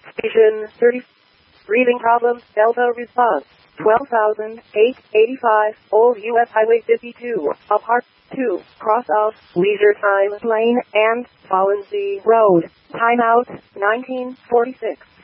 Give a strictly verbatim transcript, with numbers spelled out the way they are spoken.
Station thirty. Breathing problems, Delta response. twelve thousand eight hundred eighty-five, Old U S Highway fifty-two, apart two, cross out, leisure time lane, and Fallensea Road. Timeout, nineteen forty-six.